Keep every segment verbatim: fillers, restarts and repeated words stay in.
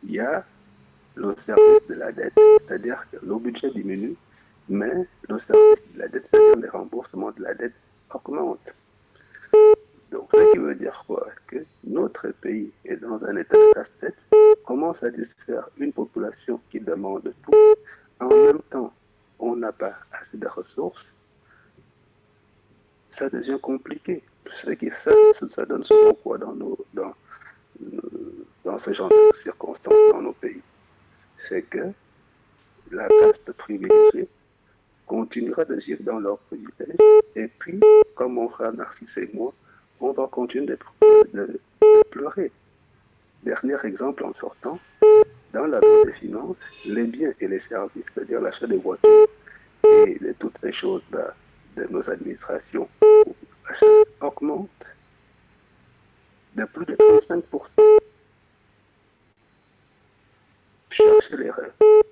il y a le service de la dette, c'est-à-dire que le budget diminue, mais le service de la dette, c'est-à-dire les remboursements de la dette, augmente. Donc, ce qui veut dire quoi? Que notre pays est dans un état de casse-tête. Comment satisfaire une population qui demande tout? En même temps, on n'a pas assez de ressources. Ça devient compliqué. Ce qui, ça, ça donne souvent quoi dans, nos, dans, dans ce genre de circonstances dans nos pays? C'est que la caste privilégiée continuera de vivre dans leurs privilèges. Et puis, comme mon frère Narcisse et moi, on va continuer de, de, de pleurer. Dernier exemple en sortant, dans la loi des finances, les biens et les services, c'est-à-dire l'achat des voitures et de toutes ces choses de, de nos administrations, augmentent de plus de trente-cinq pour cent. Cherchez l'erreur.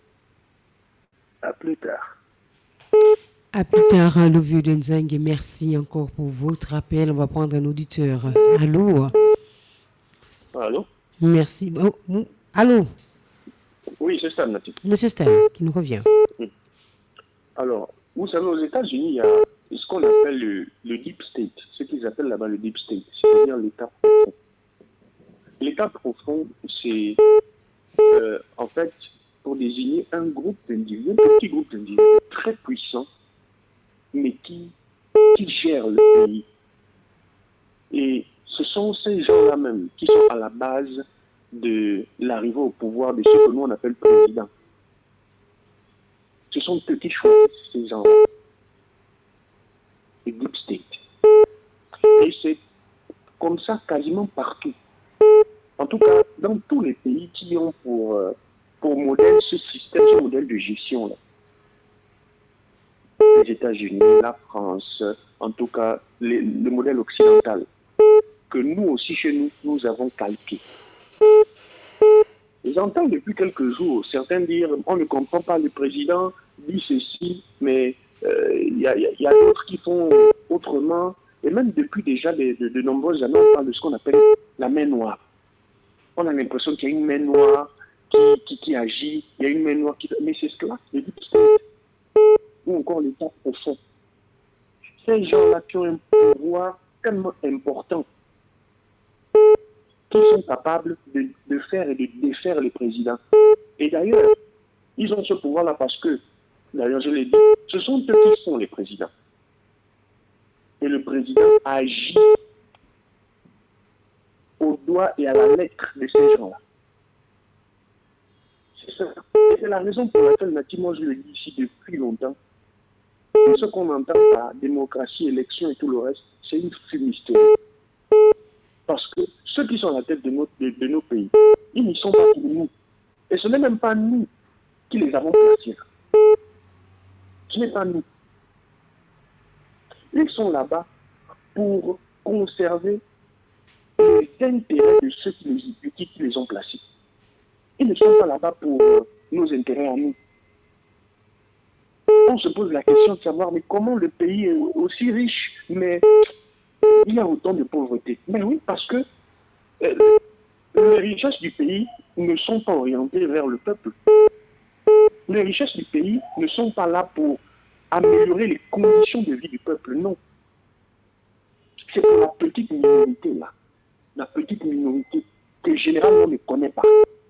À plus tard. À plus tard, le vieux Denzeng, et merci encore pour votre appel. On va prendre un auditeur. Allô? Allô? Merci. Oh, oh, allô? Oui, c'est ça, Natif. Monsieur Stan, qui nous revient. Alors, vous savez, aux États-Unis, il y a ce qu'on appelle le, le Deep State, ce qu'ils appellent là-bas le Deep State, c'est-à-dire l'État profond. L'État profond, c'est euh, en fait pour désigner un groupe d'individus, un petit groupe d'individus très puissant, mais qui, qui gère le pays. Et ce sont ces gens-là même qui sont à la base de l'arrivée au pouvoir de ce que nous on appelle président. Ce sont eux qui choisissent ces gens-là. Le Deep State. Et c'est comme ça quasiment partout. En tout cas, dans tous les pays qui ont pour, euh, pour modèle ce système, ce modèle de gestion-là. Les États-Unis, la France, en tout cas, les, le modèle occidental, que nous aussi, chez nous, nous avons calqué. J'entends depuis quelques jours certains dire on ne comprend pas, le président dit ceci, mais il euh, y a, y a d'autres qui font autrement. Et même depuis déjà de, de, de nombreuses années, on parle de ce qu'on appelle la main noire. On a l'impression qu'il y a une main noire qui, qui, qui agit, il y a une main noire qui... Mais c'est cela, le Deep State, ou encore l'État profond. Ces gens-là qui ont un pouvoir tellement important, qui sont capables de, de faire et de défaire les présidents. Et d'ailleurs, ils ont ce pouvoir-là parce que, d'ailleurs je l'ai dit, ce sont eux qui sont les présidents. Et le président agit au doigt et à la lettre de ces gens-là. C'est ça. Et c'est la raison pour laquelle, moi je le dis ici depuis longtemps, et ce qu'on entend par démocratie, élection et tout le reste, c'est une fumisterie. Parce que ceux qui sont à la tête de, notre, de, de nos pays, ils n'y sont pas pour nous. Et ce n'est même pas nous qui les avons placés. Ce n'est pas nous. Ils sont là-bas pour conserver les intérêts de ceux qui les, qui les ont placés. Ils ne sont pas là-bas pour euh, nos intérêts à nous. On se pose la question de savoir, mais comment le pays est aussi riche, mais il y a autant de pauvreté? Mais oui, parce que euh, les richesses du pays ne sont pas orientées vers le peuple. Les richesses du pays ne sont pas là pour améliorer les conditions de vie du peuple, non. C'est pour la petite minorité, là. La petite minorité que généralement on ne connaît pas.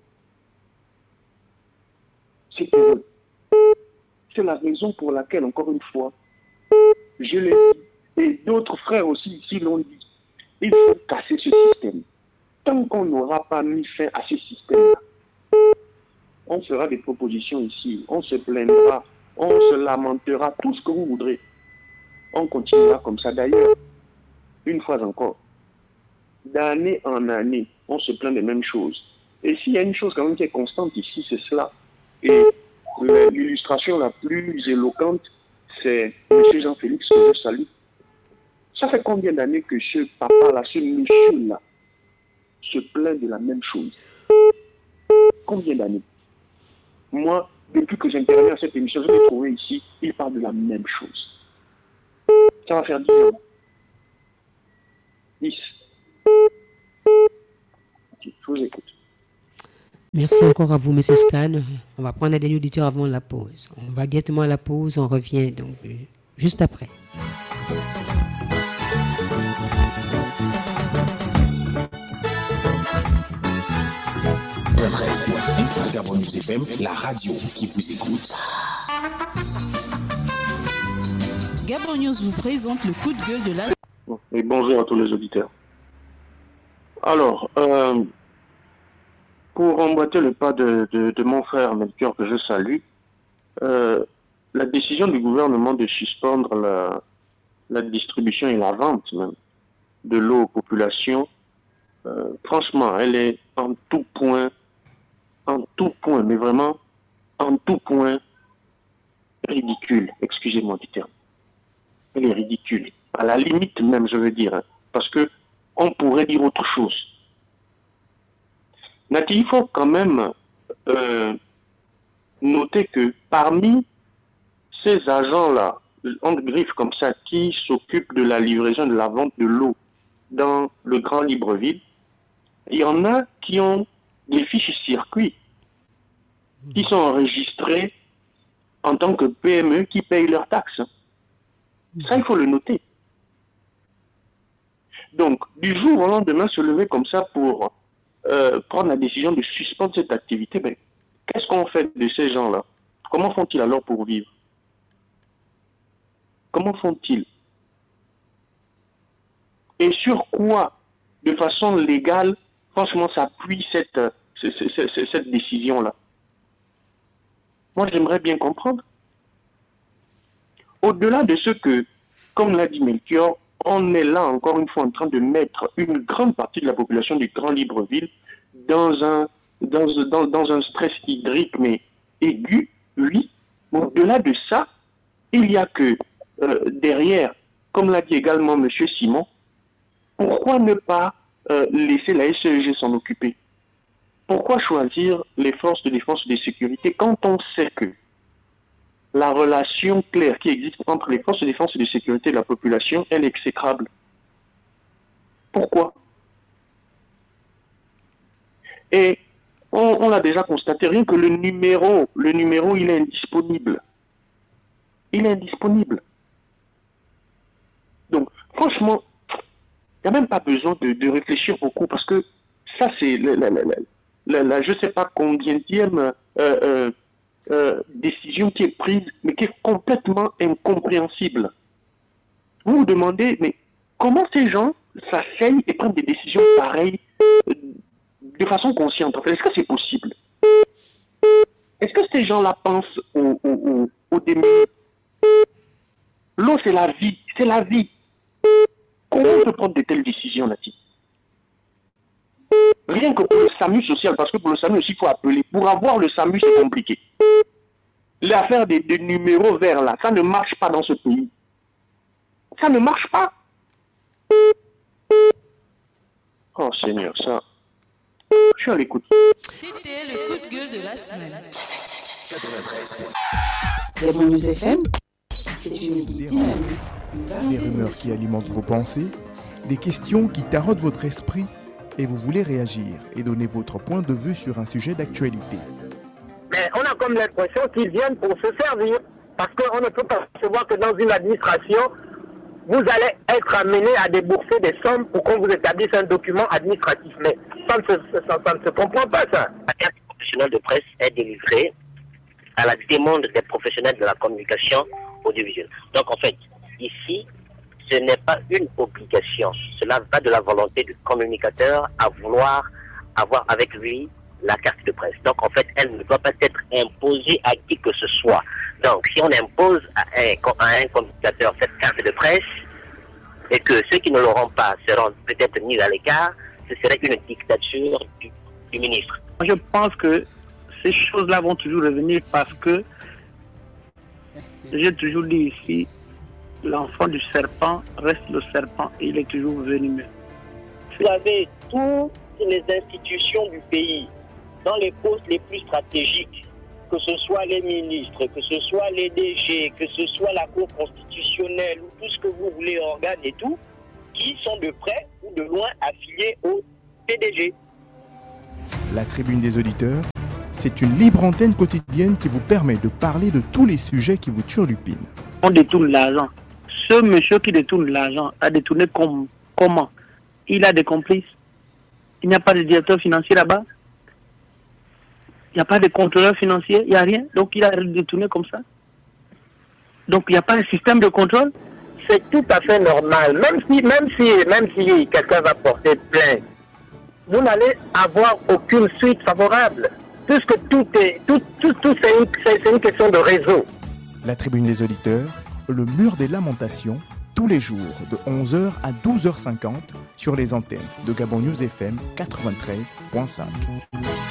C'est pour eux. C'est la raison pour laquelle, encore une fois, je l'ai dit, et d'autres frères aussi ici l'ont dit, il faut casser ce système. Tant qu'on n'aura pas mis fin à ce système-là, on fera des propositions ici, on se plaindra, on se lamentera, tout ce que vous voudrez. On continuera comme ça. D'ailleurs, une fois encore, d'année en année, on se plaint des mêmes choses. Et s'il y a une chose quand même qui est constante ici, c'est cela. Et l'illustration la plus éloquente, c'est M. Jean-Félix que je salue. Ça fait combien d'années que ce papa-là, ce monsieur-là, se plaint de la même chose? Combien d'années? Moi, depuis que j'interviens à cette émission, je l'ai trouvé ici, il parle de la même chose. Ça va faire dix ans. dix. Je vous écoute. Merci encore à vous, M. Stan. On va prendre un dernier auditeur avant la pause. On va directement à la pause, on revient donc euh, juste après. Gabon News F M, la radio qui vous écoute. Gabon News vous présente le coup de gueule de la... Et bonjour à tous les auditeurs. Alors, euh, pour emboîter le pas de, de, de mon frère Melchior que je salue, euh, la décision du gouvernement de suspendre la, la distribution et la vente même de l'eau aux populations, euh, franchement, elle est en tout point, en tout point, mais vraiment en tout point ridicule, excusez-moi du terme. Elle est ridicule, à la limite même, je veux dire, hein, parce que on pourrait dire autre chose. Nati, il faut quand même euh, noter que parmi ces agents-là, en griffe comme ça, qui s'occupent de la livraison, de la vente de l'eau dans le Grand Libreville, il y en a qui ont des fiches circuits, qui sont enregistrés en tant que P M E qui payent leurs taxes. Ça, il faut le noter. Donc, du jour au lendemain, se lever comme ça pour euh, prendre la décision de suspendre cette activité, ben, qu'est-ce qu'on fait de ces gens-là? Comment font-ils alors pour vivre? Comment font-ils? Et sur quoi, de façon légale, franchement, s'appuie cette, cette, cette, cette décision-là? Moi, j'aimerais bien comprendre. Au-delà de ce que, comme l'a dit Melchior, on est là encore une fois en train de mettre une grande partie de la population du Grand Libreville dans un, dans, dans, dans un stress hydrique, mais aigu, oui. Au-delà de ça, il y a que euh, derrière, comme l'a dit également M. Simon, pourquoi ne pas euh, laisser la S E G s'en occuper? Pourquoi choisir les forces de défense et de sécurité quand on sait que la relation claire qui existe entre les forces de défense et de sécurité et la population, elle est exécrable? Pourquoi? Et on, on l'a déjà constaté, rien que le numéro, le numéro, il est indisponible. Il est indisponible. Donc, franchement, il n'y a même pas besoin de, de réfléchir beaucoup parce que ça, c'est la, la, la, la, la, je ne sais pas combienième euh, euh, euh, décision qui est prise, mais qui est complètement incompréhensible. Vous vous demandez, mais comment ces gens s'asseyent et prennent des décisions pareilles euh, de façon consciente? En fait, est-ce que c'est possible? Est-ce que ces gens-là pensent au, au, au, au début? L'eau, c'est la vie, c'est la vie. Comment on peut prendre de telles décisions là-dessus? Rien que pour le SAMU social, parce que pour le SAMU aussi, il faut appeler. Pour avoir le SAMU, c'est compliqué. L'affaire des, des numéros verts là, ça ne marche pas dans ce pays. Ça ne marche pas. Oh Seigneur, ça... Je suis à l'écoute. C'était le coup de gueule de la semaine. Gabon News F M, c'est une équipe dynamique. Des rumeurs qui alimentent vos pensées, des questions qui taraudent votre esprit et vous voulez réagir et donner votre point de vue sur un sujet d'actualité. Mais on a comme l'impression qu'ils viennent pour se servir. Parce qu'on ne peut pas percevoir que dans une administration, vous allez être amené à débourser des sommes pour qu'on vous établisse un document administratif. Mais ça ne se, ça, ça ne se comprend pas, ça. La carte professionnelle de presse est délivrée à la demande des professionnels de la communication audiovisuelle. Donc en fait, ici, ce n'est pas une obligation. Cela va de la volonté du communicateur à vouloir avoir avec lui la carte de presse. Donc en fait, elle ne doit pas être imposée à qui que ce soit. Donc si on impose à un, à un communicateur cette carte de presse et que ceux qui ne l'auront pas seront peut-être mis à l'écart, ce serait une dictature du, du ministre. Je pense que ces choses-là vont toujours revenir parce que j'ai toujours dit ici, l'enfant du serpent reste le serpent et il est toujours venimeux. Vous avez toutes les institutions du pays, dans les postes les plus stratégiques, que ce soit les ministres, que ce soit les D G, que ce soit la Cour constitutionnelle ou tout ce que vous voulez, organes et tout, qui sont de près ou de loin affiliés au P D G. La Tribune des auditeurs, c'est une libre antenne quotidienne qui vous permet de parler de tous les sujets qui vous turlupinent. On détourne l'argent. Ce monsieur qui détourne l'argent a détourné com- comment? Il a des complices. Il n'y a pas de directeur financier là-bas. Il n'y a pas de contrôleur financier. Il n'y a rien. Donc il a détourné comme ça. Donc il n'y a pas de système de contrôle. C'est tout à fait normal. Même si, même si, même si quelqu'un va porter plainte, vous n'allez avoir aucune suite favorable. Puisque tout est, tout, tout, tout c'est, une, c'est, c'est une question de réseau. La Tribune des auditeurs, le mur des lamentations, tous les jours de onze heures à douze heures cinquante sur les antennes de Gabon News F M quatre-vingt-treize virgule cinq.